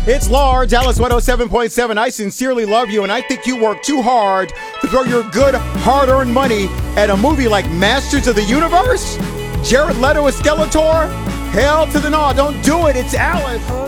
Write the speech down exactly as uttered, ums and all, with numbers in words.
It's Lars, Dallas one oh seven point seven. I sincerely love you, and I think you work too hard to throw your good, hard-earned money at a movie like Masters of the Universe? Jared Leto as Skeletor? Hell to the no, don't do it. It's Alice.